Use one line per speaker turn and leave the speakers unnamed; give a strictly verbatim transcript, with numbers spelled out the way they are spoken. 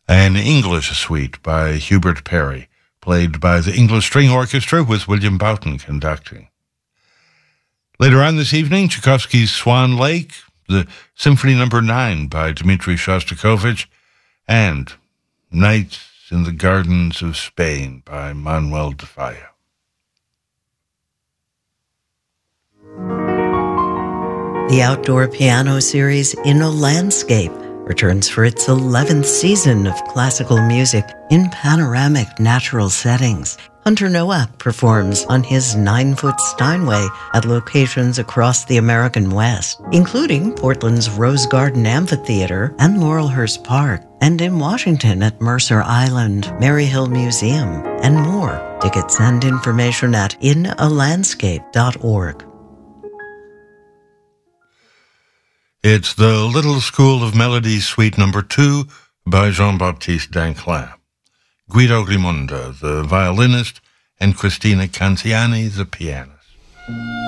An English suite by Hubert Perry, played by the English String Orchestra with William Boughton conducting. Later on this evening, Tchaikovsky's Swan Lake, the Symphony Number nine by Dmitri Shostakovich, and Nights in the Gardens of Spain by Manuel de Falla.
The outdoor piano series In a Landscape returns for its eleventh season of classical music in panoramic natural settings. Hunter Nowak performs on his nine-foot Steinway at locations across the American West, including Portland's Rose Garden Amphitheater and Laurelhurst Park, and in Washington at Mercer Island, Maryhill Museum, and more. Tickets and information at in a landscape dot org.
It's the Little School of Melody Suite Number two by Jean-Baptiste Danclin. Guido Rimondo, the violinist, and Cristina Canziani, the pianist.